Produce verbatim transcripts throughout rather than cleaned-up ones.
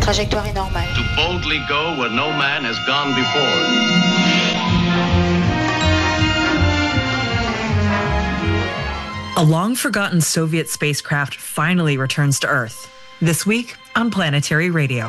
trajectoire est normale. To boldly go where no man has gone before. A long-forgotten Soviet spacecraft finally returns to Earth. This week on Planetary Radio.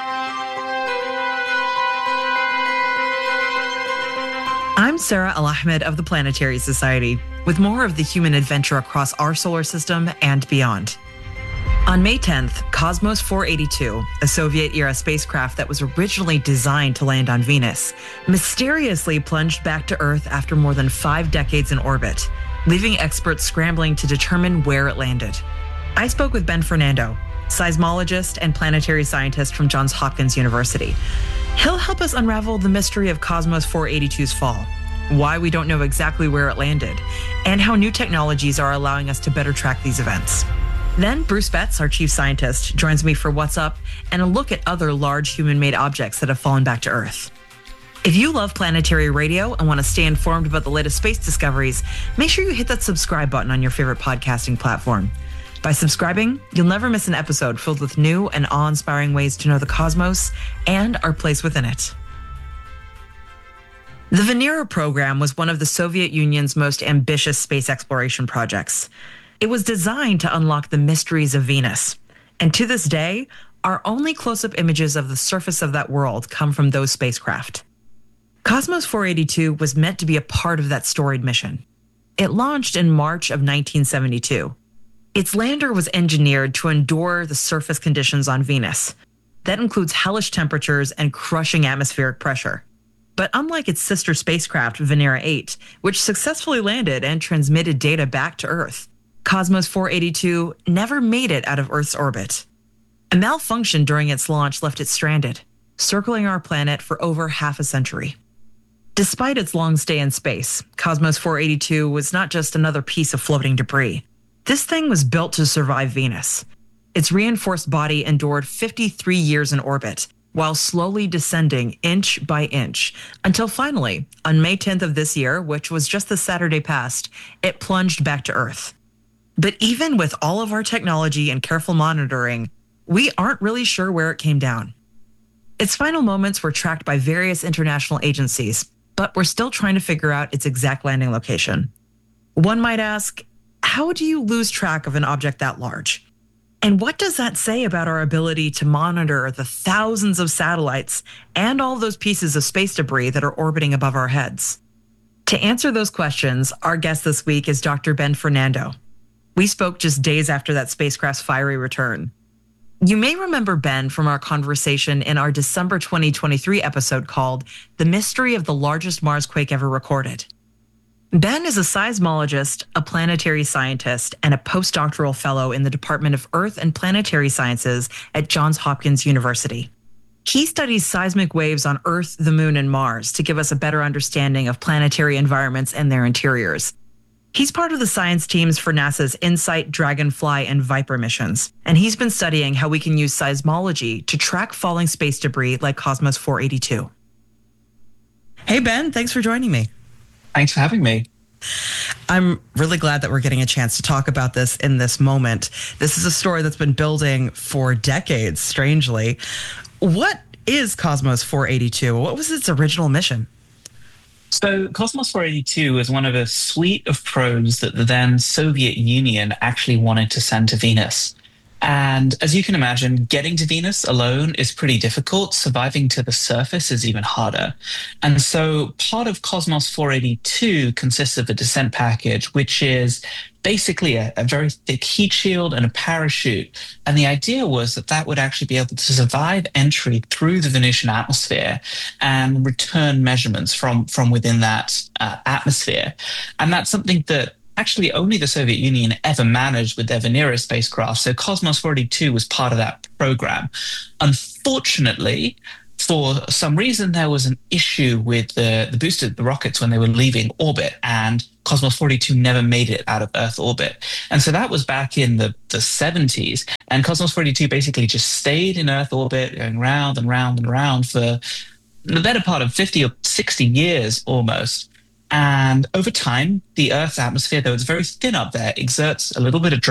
I'm Sarah Al-Ahmed of the Planetary Society, with more of the human adventure across our solar system and beyond. On May tenth, Cosmos four eighty-two, a Soviet-era spacecraft that was originally designed to land on Venus, mysteriously plunged back to Earth after more than five decades in orbit, leaving experts scrambling to determine where it landed. I spoke with Ben Fernando, seismologist and planetary scientist from Johns Hopkins University. He'll help us unravel the mystery of Cosmos four eighty-two's fall, why we don't know exactly where it landed, and how new technologies are allowing us to better track these events. Then Bruce Betts, our chief scientist, joins me for What's Up and a look at other large human-made objects that have fallen back to Earth. If you love Planetary Radio and want to stay informed about the latest space discoveries, make sure you hit that subscribe button on your favorite podcasting platform. By subscribing, you'll never miss an episode filled with new and awe-inspiring ways to know the cosmos and our place within it. The Venera program was one of the Soviet Union's most ambitious space exploration projects. It was designed to unlock the mysteries of Venus. And to this day, our only close-up images of the surface of that world come from those spacecraft. Cosmos four eighty-two was meant to be a part of that storied mission. It launched in March of nineteen seventy-two. Its lander was engineered to endure the surface conditions on Venus. That includes hellish temperatures and crushing atmospheric pressure. But unlike its sister spacecraft, Venera eight, which successfully landed and transmitted data back to Earth, Cosmos four eighty-two never made it out of Earth's orbit. A malfunction during its launch left it stranded, circling our planet for over half a century. Despite its long stay in space, Cosmos four eighty-two was not just another piece of floating debris. This thing was built to survive Venus. Its reinforced body endured fifty-three years in orbit, while slowly descending inch by inch, until finally, on May tenth of this year, which was just the Saturday past, it plunged back to Earth. But even with all of our technology and careful monitoring, we aren't really sure where it came down. Its final moments were tracked by various international agencies, but we're still trying to figure out its exact landing location. One might ask, how do you lose track of an object that large? And what does that say about our ability to monitor the thousands of satellites and all those pieces of space debris that are orbiting above our heads? To answer those questions, our guest this week is Doctor Ben Fernando. We spoke just days after that spacecraft's fiery return. You may remember Ben from our conversation in our December twenty twenty-three episode called The Mystery of the Largest Marsquake Ever Recorded. Ben is a seismologist, a planetary scientist, and a postdoctoral fellow in the Department of Earth and Planetary Sciences at Johns Hopkins University. He studies seismic waves on Earth, the Moon, and Mars to give us a better understanding of planetary environments and their interiors. He's part of the science teams for NASA's InSight, Dragonfly, and Viper missions, and he's been studying how we can use seismology to track falling space debris like Cosmos four eighty-two. Hey, Ben, thanks for joining me. Thanks for having me. I'm really glad that we're getting a chance to talk about this in this moment. This is a story that's been building for decades, strangely. What is Cosmos four eighty-two? What was its original mission? So Cosmos four eighty-two was one of a suite of probes that the then Soviet Union actually wanted to send to Venus. And as you can imagine, getting to Venus alone is pretty difficult. Surviving to the surface is even harder. And so part of Cosmos four eighty-two consists of a descent package, which is basically a, a very thick heat shield and a parachute. And the idea was that that would actually be able to survive entry through the Venusian atmosphere and return measurements from, from within that uh, atmosphere. And that's something that actually only the Soviet Union ever managed with their Venera spacecraft. So Cosmos four eighty-two was part of that program. Unfortunately, for some reason, there was an issue with the, the booster, the rockets, when they were leaving orbit, and Cosmos four eighty-two never made it out of Earth orbit. And so that was back in the, the seventies. And Cosmos four eighty-two basically just stayed in Earth orbit, going round and round and round for the better part of fifty or sixty years almost. And over time, the Earth's atmosphere, though it's very thin up there, exerts a little bit of